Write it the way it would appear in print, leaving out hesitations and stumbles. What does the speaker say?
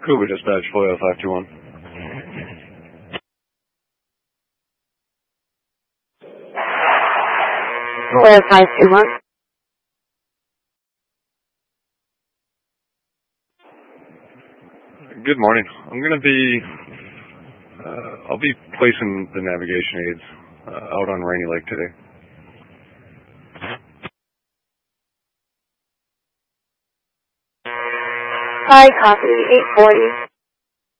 Cougar Dispatch, FOIA 521. FOIA 521. Good morning. I'll be placing the navigation aids out on Rainy Lake today. Hi, copy 840.